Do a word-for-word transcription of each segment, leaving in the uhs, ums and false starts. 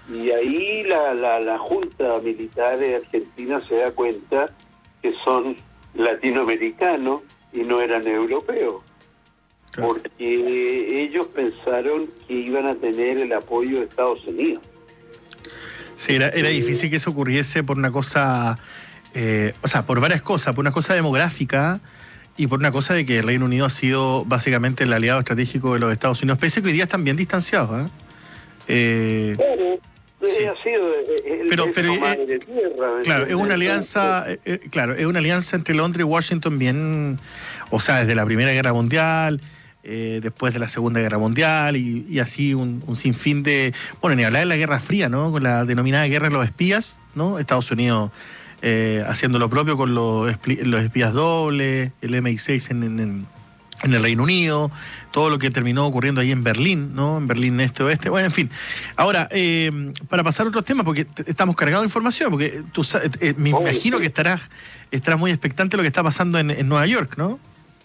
Y ahí la, la, la Junta Militar de Argentina se da cuenta que son latinoamericanos y no eran europeos, claro, porque ellos pensaron que iban a tener el apoyo de Estados Unidos. Sí, era, era difícil que eso ocurriese por una cosa, eh, o sea, por varias cosas, por una cosa demográfica y por una cosa de que el Reino Unido ha sido básicamente el aliado estratégico de los Estados Unidos, pese a que hoy día están bien distanciados, ¿eh? Eh, claro, sí. Ha sido el, pero, el pero madre de tierra. Claro, es una alianza, eh, claro, es una alianza entre Londres y Washington bien, o sea, desde la Primera Guerra Mundial, eh, después de la Segunda Guerra Mundial y, y así un, un sinfín de, bueno, ni hablar de la Guerra Fría, ¿no? Con la denominada Guerra de los Espías, ¿no? Estados Unidos eh, haciendo lo propio con los, los espías dobles, el eme i seis en, en, en el Reino Unido, todo lo que terminó ocurriendo ahí en Berlín, ¿no? En Berlín este-oeste, bueno, en fin. Ahora, eh, para pasar a otros temas, porque estamos cargados de información, porque tú eh, me oh, imagino sí. que estarás, estarás muy expectante de lo que está pasando en, en Nueva York, ¿no?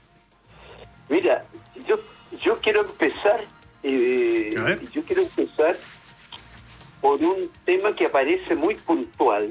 Mira, yo, yo quiero empezar, eh, yo quiero empezar por un tema que aparece muy puntual,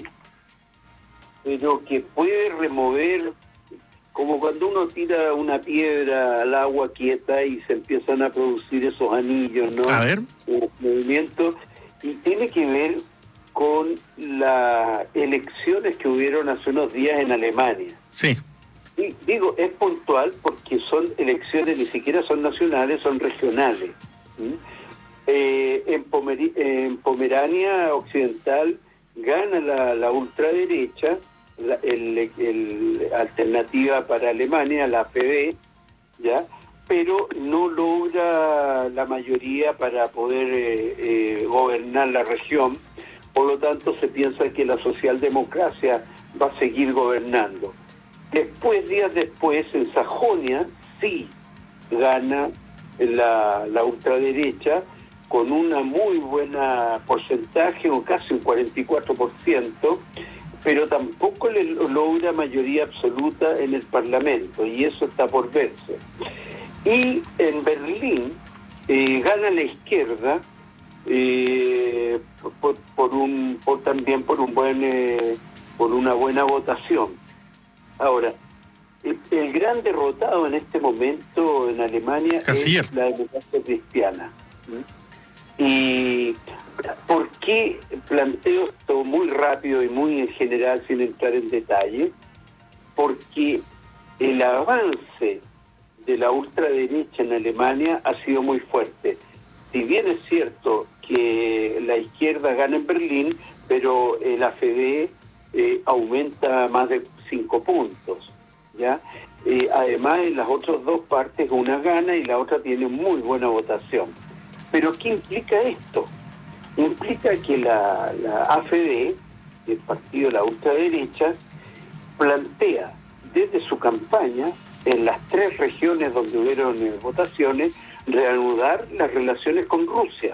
pero que puede remover, como cuando uno tira una piedra al agua quieta y se empiezan a producir esos anillos, ¿no? A ver. Un movimiento, y tiene que ver con las elecciones que hubieron hace unos días en Alemania. Sí. Y digo, es puntual porque son elecciones, ni siquiera son nacionales, son regionales. ¿Mm? Eh, en, Pomer- en Pomerania Occidental gana la, la ultraderecha, la el, el alternativa para Alemania, la A F D, ¿ya? Pero no logra la mayoría para poder eh, eh, gobernar la región. Por lo tanto, se piensa que la socialdemocracia va a seguir gobernando. Después, días después, en Sajonia, sí gana la, la ultraderecha con una muy buena porcentaje, o casi un cuarenta y cuatro por ciento, pero tampoco le logra mayoría absoluta en el Parlamento, y eso está por verse. Y en Berlín eh, gana la izquierda eh, por, por un por también por un buen eh, por una buena votación. Ahora, el, el gran derrotado en este momento en Alemania Canciller. Es la democracia cristiana. ¿Mm? Y ¿por qué planteo esto muy rápido y muy en general sin entrar en detalle? Porque el avance de la ultraderecha en Alemania ha sido muy fuerte. Si bien es cierto que la izquierda gana en Berlín, pero el A F D eh, aumenta más de cinco puntos, ¿ya? Eh, además, en las otras dos partes una gana y la otra tiene muy buena votación. Pero ¿qué implica esto? Implica que la, la A F D, el partido de la ultraderecha, plantea desde su campaña, en las tres regiones donde hubieron eh, votaciones, reanudar las relaciones con Rusia.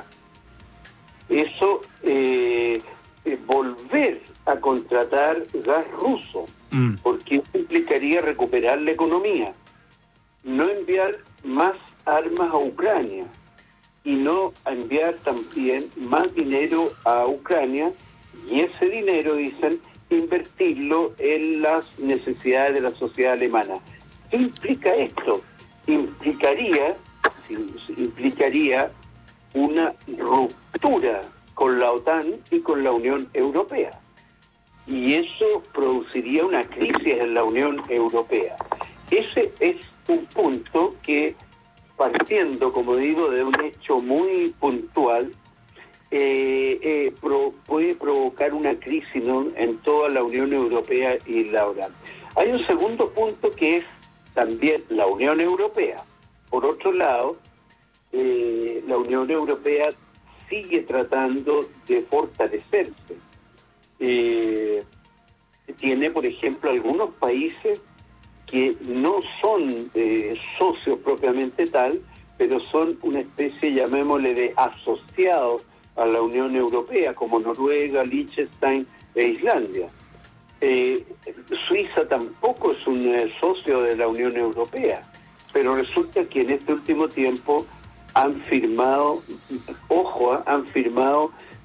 Eso, eh, eh, volver a contratar gas ruso, mm. porque eso implicaría recuperar la economía, no enviar más armas a Ucrania y no enviar también más dinero a Ucrania, y ese dinero, dicen, invertirlo en las necesidades de la sociedad alemana. ¿Qué implica esto? Implicaría, implicaría una ruptura con la OTAN y con la Unión Europea. Y eso produciría una crisis en la Unión Europea. Ese es un punto que, partiendo, como digo, de un hecho muy puntual, eh, eh, pro, puede provocar una crisis, ¿no?, en toda la Unión Europea y la OTAN. Hay un segundo punto que es también la Unión Europea. Por otro lado, eh, la Unión Europea sigue tratando de fortalecerse. Eh, tiene, por ejemplo, algunos países que no son eh, socios propiamente tal, pero son una especie, llamémosle, de asociados a la Unión Europea, como Noruega, Liechtenstein e Islandia. Eh, Suiza tampoco es un eh, socio de la Unión Europea, pero resulta que en este último tiempo han firmado, ojo, han firmado